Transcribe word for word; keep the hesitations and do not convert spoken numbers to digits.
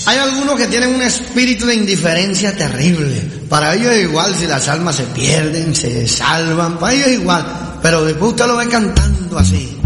Hay algunos que tienen un espíritu de indiferencia terrible. Para ellos es igual si las almas se pierden, se salvan, para ellos es igual. Pero después usted lo ve cantando así.